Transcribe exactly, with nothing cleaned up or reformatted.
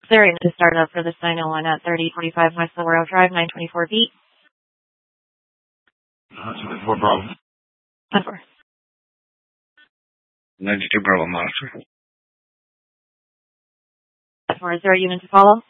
They're in to start up for the nine oh one at thirty forty-five West Silvero Drive, nine twenty-four feet. Uh, what problem? ten four. ninety-two Bravo Monitor. ten four, is there a unit to follow?